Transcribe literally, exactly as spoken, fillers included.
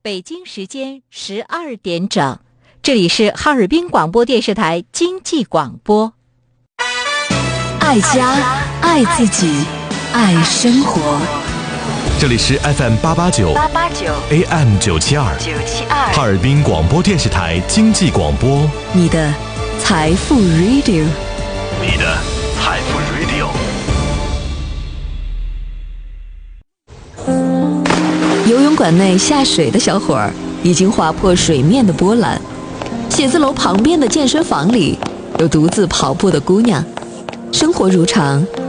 北京时间十二点整，这里是哈尔滨广播电视台经济广播。 爱家，爱自己，爱生活。 这里是 F M 八八九 A M 九七二哈尔滨广播电视台经济广播， 你的财富 Radio， 你的财富 Radio。 游泳馆内下水的小伙儿已经划破水面的波澜，写字楼旁边的健身房里有独自跑步的姑娘。生活如常，